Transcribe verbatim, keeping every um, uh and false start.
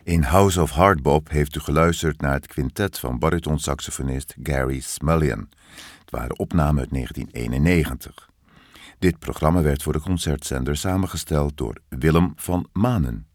In House of Hardbop heeft u geluisterd naar het quintet van baritonsaxofonist Gary Smulyan. Het waren opnamen uit negentien eenennegentig. Dit programma werd voor de concertzender samengesteld door Willem van Manen.